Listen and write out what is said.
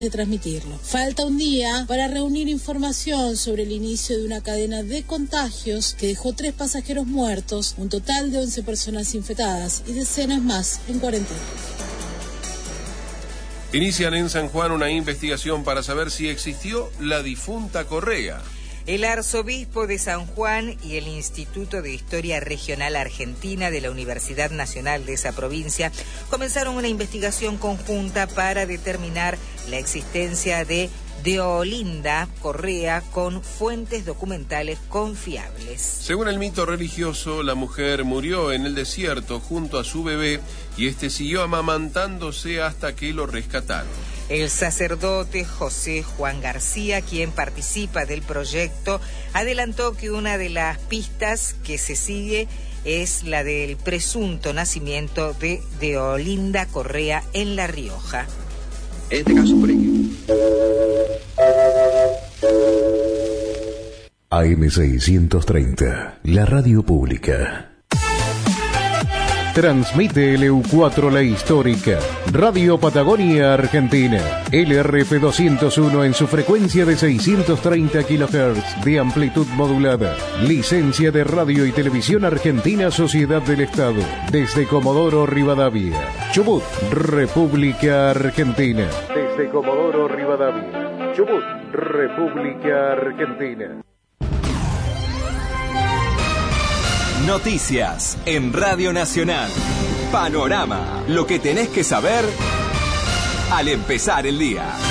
de transmitirlo. Falta un día para reunir información sobre el inicio de una cadena de contagios que dejó 3 pasajeros muertos, un total de 11 personas infectadas y decenas más en cuarentena. Inician en San Juan una investigación para saber si existió la difunta Correa. El arzobispo de San Juan y el Instituto de Historia Regional Argentina de la Universidad Nacional de esa provincia comenzaron una investigación conjunta para determinar la existencia de Deolinda Correa con fuentes documentales confiables. Según el mito religioso, la mujer murió en el desierto junto a su bebé y este siguió amamantándose hasta que lo rescataron. El sacerdote José Juan García, quien participa del proyecto, adelantó que una de las pistas que se sigue es la del presunto nacimiento de Deolinda Correa en La Rioja. En este caso, por ejemplo. AM630, la radio pública. Transmite LU4 La Histórica, Radio Patagonia Argentina, LRF 201 en su frecuencia de 630 kHz de amplitud modulada. Licencia de Radio y Televisión Argentina Sociedad del Estado, desde Comodoro Rivadavia, Chubut, República Argentina. Desde Comodoro Rivadavia, Chubut, República Argentina. Noticias en Radio Nacional. Panorama. Lo que tenés que saber al empezar el día.